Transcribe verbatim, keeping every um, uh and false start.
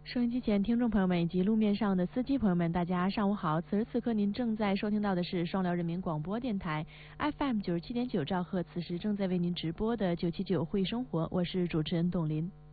收音机前听众朋友们以及路面上的司机朋友们，大家上午好！此时此刻您正在收听到的是双辽人民广播电台 F M 九十七点九兆赫，此时正在为您直播的九七九会生活，我是主持人董林。